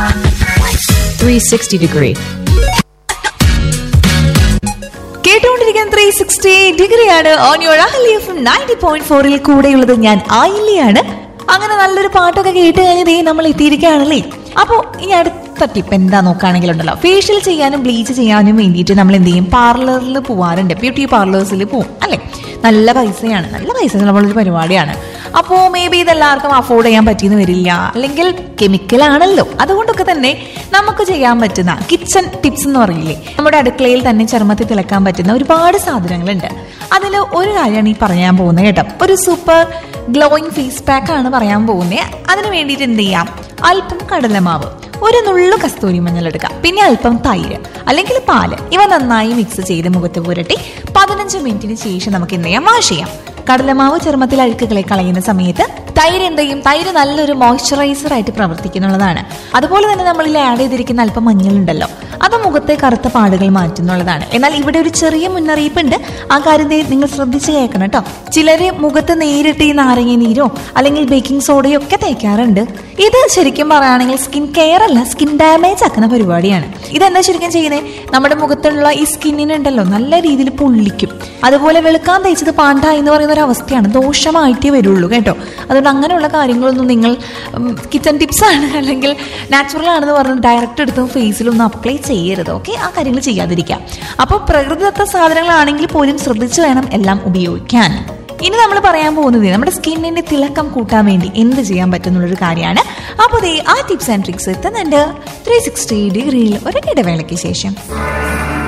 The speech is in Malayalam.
360 degree. കേട്ടുകൊണ്ടിരിക്കുന്ന 360 ഡിഗ്രിയാണ് ഓൺ യുവർ അഹല്യ എഫ്എം 90.4 കൂടെയുള്ളത്. ഞാൻ ആയില്യാണ്. അങ്ങനെ നല്ലൊരു പാട്ടൊക്കെ കേട്ട് കഴിഞ്ഞതേ നമ്മൾ എത്തിയിരിക്കുകയാണല്ലേ. അപ്പോൾ ഇനി അടുത്ത ടിപ്പ് എന്താ നോക്കുകയാണെങ്കിലുണ്ടല്ലോ, ഫേഷ്യൽ ചെയ്യാനും ബ്ലീച്ച് ചെയ്യാനും വേണ്ടിയിട്ട് നമ്മൾ എന്ത് ചെയ്യും, പാർലറിൽ പോവാറുണ്ട്, ബ്യൂട്ടി പാർലേഴ്സിൽ പോവും അല്ലേ. നല്ല പൈസയാണ്, നല്ല പൈസ ചിലവുള്ളൊരു പരിപാടിയാണ്. അപ്പോൾ മേ ബി ഇതെല്ലാവർക്കും അഫോർഡ് ചെയ്യാൻ പറ്റിയെന്ന് വരില്ല, അല്ലെങ്കിൽ കെമിക്കലാണല്ലോ. അതുകൊണ്ടൊക്കെ തന്നെ നമുക്ക് ചെയ്യാൻ പറ്റുന്ന കിച്ചൺ ടിപ്സ് എന്ന് പറയില്ലേ, നമ്മുടെ അടുക്കളയിൽ തന്നെ ചർമ്മത്തിൽ തിളക്കാൻ പറ്റുന്ന ഒരുപാട് സാധനങ്ങളുണ്ട്. അതിൽ ഒരു കാര്യമാണ് ഈ പറയാൻ പോകുന്നത് കേട്ടോ. ഒരു സൂപ്പർ ഗ്ലോയിങ് ഫേസ് പാക്ക് ആണ് പറയാൻ പോകുന്നത്. അതിന് വേണ്ടിയിട്ട് എന്ത് ചെയ്യാം, അല്പം കടലമാവ്, ഒരു നുള്ളു കസ്തൂരി മഞ്ഞൾ എടുക്കാം, പിന്നെ അല്പം തൈര് അല്ലെങ്കിൽ പാല്, ഇവ നന്നായി മിക്സ് ചെയ്ത് മുഖത്ത് പുരട്ടി 15 മിനിറ്റിന് ശേഷം നമുക്ക് എന്ത് ചെയ്യാം, വാഷ് ചെയ്യാം. കടലമാവ് ചർമ്മത്തിൽ അഴുക്കുകളെ കളയുന്ന സമയത്ത് തൈര് എന്ത് ചെയ്യും, തൈര് നല്ലൊരു മോയ്സ്ചറൈസർ ആയിട്ട് പ്രവർത്തിക്കുന്നുള്ളതാണ്. അതുപോലെ തന്നെ നമ്മളിൽ ആഡ് ചെയ്തിരിക്കുന്ന അല്പം മഞ്ഞളുണ്ടല്ലോ, അത് മുഖത്തെ കറുത്ത പാടുകൾ മാറ്റുന്നുള്ളതാണ്. എന്നാൽ ഇവിടെ ഒരു ചെറിയ മുന്നറിയിപ്പുണ്ട്, ആ കാര്യം നിങ്ങൾ ശ്രദ്ധിച്ച് കേൾക്കണം കേട്ടോ. ചിലര് മുഖത്ത് നേരിട്ട് ഈ നാരങ്ങ നീരോ അല്ലെങ്കിൽ ബേക്കിംഗ് സോഡയോ ഒക്കെ തേക്കാറുണ്ട്. ഇത് ശരിക്കും പറയുകയാണെങ്കിൽ സ്കിൻ കെയർ അല്ല, സ്കിൻ ഡാമേജ് ആക്കുന്ന പരിപാടിയാണ്. ഇതെന്താ ശരിക്കും ചെയ്യുന്നത്, നമ്മുടെ മുഖത്തുള്ള ഈ സ്കിന്നിനുണ്ടല്ലോ നല്ല രീതിയിൽ പൊള്ളിക്കും. അതുപോലെ വെളുക്കാൻ തേച്ചത് പാണ്ട എന്ന് പറയുന്ന ഒരു അവസ്ഥയാണ്, ദോഷമായിട്ടേ വരുള്ളൂ കേട്ടോ. അതുകൊണ്ട് അങ്ങനെയുള്ള കാര്യങ്ങളൊന്നും നിങ്ങൾ കിച്ചൺ ടിപ്സ് ആണ് അല്ലെങ്കിൽ നാച്ചുറൽ ആണെന്ന് പറഞ്ഞ് ഡയറക്റ്റ് എടുത്ത് ഫേസിലൊന്നും അപ്ലൈ ചെയ്യരുത്. ഓക്കെ, ആ കാര്യങ്ങൾ ചെയ്യാതിരിക്കാം. അപ്പോൾ പ്രകൃതിദത്ത സാധനങ്ങളാണെങ്കിൽ പോലും ശ്രദ്ധിച്ചു വേണം എല്ലാം ഉപയോഗിക്കാൻ. ഇനി നമ്മൾ പറയാൻ പോകുന്നത് നമ്മുടെ സ്കിന്നിന്റെ തിളക്കം കൂട്ടാൻ വേണ്ടി എന്ത് ചെയ്യാൻ പറ്റുന്നുള്ളൊരു കാര്യമാണ്. അപ്പോൾ ആ ടിപ്സ് ആൻഡ് ട്രിക്സ് എത്തുന്നുണ്ട് 360 ഡിഗ്രിയിൽ ഒരു ഇടവേളയ്ക്ക് ശേഷം.